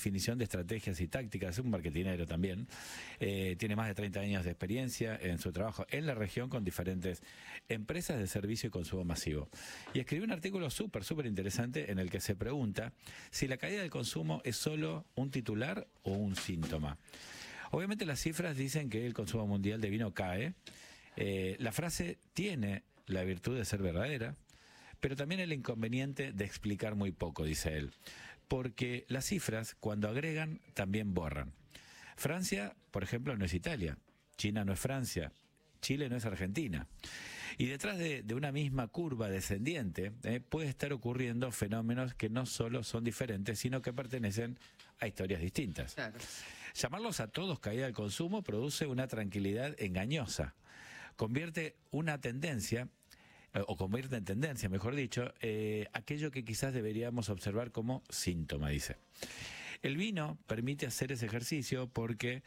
definición de estrategias y tácticas, es un marketinero también, tiene más de 30 años de experiencia en su trabajo en la región con diferentes empresas de servicio y consumo masivo. Y escribió un artículo súper interesante en el que se pregunta si la caída del consumo es solo un titular o un síntoma. Obviamente las cifras dicen que el consumo mundial de vino cae. La frase tiene la virtud de ser verdadera, pero también el inconveniente de explicar muy poco, dice él, porque las cifras, cuando agregan, también borran. Francia, por ejemplo, no es Italia, China no es Francia, Chile no es Argentina. Y detrás de una misma curva descendiente puede estar ocurriendo fenómenos que no solo son diferentes, sino que pertenecen a historias distintas. Claro. Llamarlos a todos caída del consumo produce una tranquilidad engañosa. Convierte una tendencia, o convierte en tendencia, mejor dicho, aquello que quizás deberíamos observar como síntoma, dice. El vino permite hacer ese ejercicio porque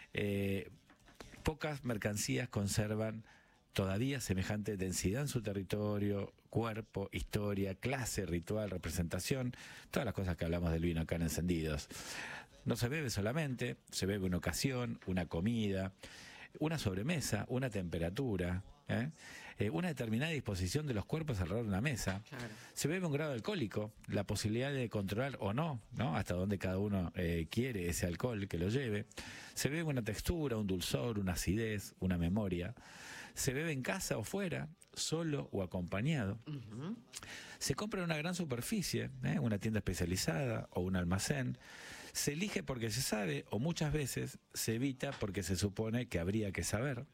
pocas mercancías conservan todavía semejante densidad en su territorio, cuerpo, historia, clase, ritual, representación, todas las cosas que hablamos del vino acá en Encendidos. No se bebe solamente, se bebe una ocasión, una comida, una sobremesa, una temperatura, una determinada disposición de los cuerpos alrededor de una mesa. Claro. Se bebe un grado alcohólico, la posibilidad de controlar o no, hasta donde cada uno quiere ese alcohol que lo lleve. Se bebe una textura, un dulzor, una acidez, una memoria. Se bebe en casa o fuera, solo o acompañado. Uh-huh. Se compra en una gran superficie, una tienda especializada o un almacén. Se elige porque se sabe, o muchas veces se evita porque se supone que habría que saber.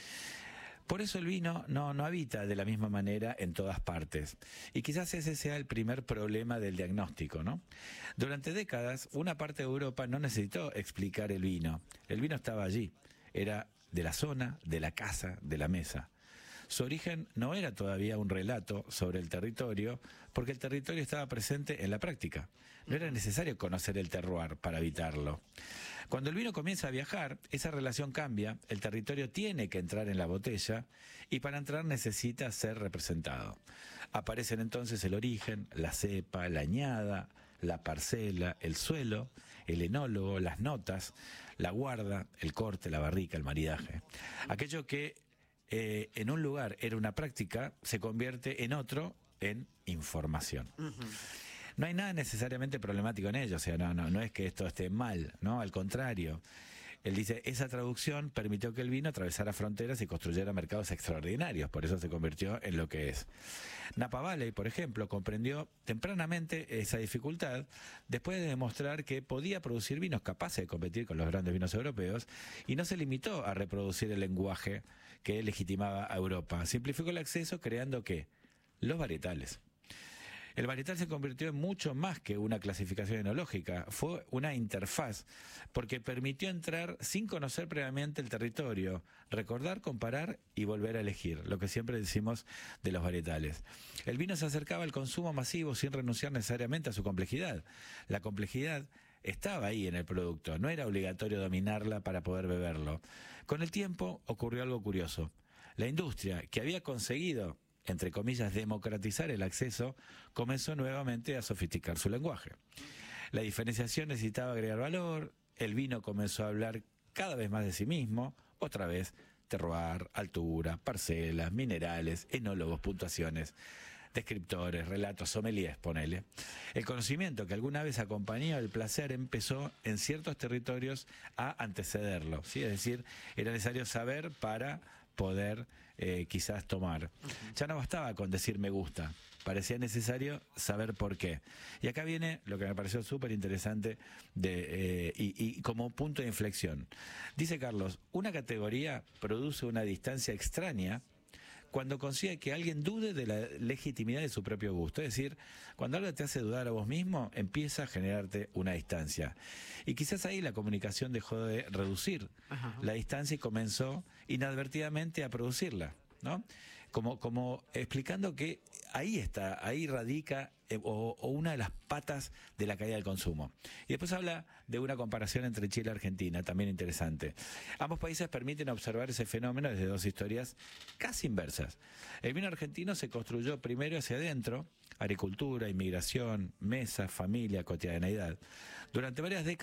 Por eso el vino no habita de la misma manera en todas partes. Y quizás ese sea el primer problema del diagnóstico, ¿no? Durante décadas, una parte de Europa no necesitó explicar el vino. El vino estaba allí. Era de la zona, de la casa, de la mesa. Su origen no era todavía un relato sobre el territorio, porque el territorio estaba presente en la práctica. No era necesario conocer el terroir para habitarlo. Cuando el vino comienza a viajar, esa relación cambia, el territorio tiene que entrar en la botella y para entrar necesita ser representado. Aparecen entonces el origen, la cepa, la añada, la parcela, el suelo, el enólogo, las notas, la guarda, el corte, la barrica, el maridaje. Aquello que en un lugar era una práctica, se convierte en otro en información. Uh-huh. No hay nada necesariamente problemático en ello, o sea, no es que esto esté mal, ¿no? Al contrario. Él dice, esa traducción permitió que el vino atravesara fronteras y construyera mercados extraordinarios, por eso se convirtió en lo que es. Napa Valley, por ejemplo, comprendió tempranamente esa dificultad después de demostrar que podía producir vinos capaces de competir con los grandes vinos europeos y no se limitó a reproducir el lenguaje que legitimaba a Europa. Simplificó el acceso creando ¿qué? Los varietales. El varietal se convirtió en mucho más que una clasificación enológica, fue una interfaz, porque permitió entrar sin conocer previamente el territorio, recordar, comparar y volver a elegir, lo que siempre decimos de los varietales. El vino se acercaba al consumo masivo sin renunciar necesariamente a su complejidad. La complejidad estaba ahí en el producto, no era obligatorio dominarla para poder beberlo. Con el tiempo ocurrió algo curioso. La industria, que había conseguido entre comillas, democratizar el acceso, comenzó nuevamente a sofisticar su lenguaje. La diferenciación necesitaba agregar valor, el vino comenzó a hablar cada vez más de sí mismo, otra vez, terroir, altura, parcelas, minerales, enólogos, puntuaciones, descriptores, relatos, sommeliers, ponele. El conocimiento que alguna vez acompañó el placer empezó en ciertos territorios a antecederlo, ¿sí? Es decir, era necesario saber para poder quizás tomar. Uh-huh. Ya no bastaba con decir me gusta, parecía necesario saber por qué. Y acá viene lo que me pareció súper interesante y como punto de inflexión. Dice Carlos, una categoría produce una distancia extraña cuando consigue que alguien dude de la legitimidad de su propio gusto. Es decir, cuando algo te hace dudar a vos mismo, empieza a generarte una distancia. Y quizás ahí la comunicación dejó de reducir la distancia y comenzó inadvertidamente a producirla, ¿no? Como explicando que ahí radica o una de las patas de la caída del consumo. Y después habla de una comparación entre Chile y Argentina, también interesante. Ambos países permiten observar ese fenómeno desde dos historias casi inversas. El vino argentino se construyó primero hacia adentro, agricultura, inmigración, mesa, familia, cotidianeidad. Durante varias décadas